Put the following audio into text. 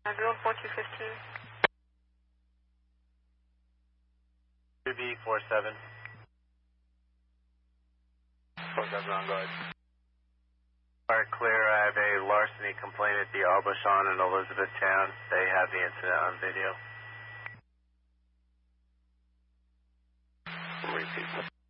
Drill 4215. 2B47. 47 on guard. Alright, clear. I have a larceny complaint at the Arbachon in Elizabethtown. They have the incident on video. Repeat.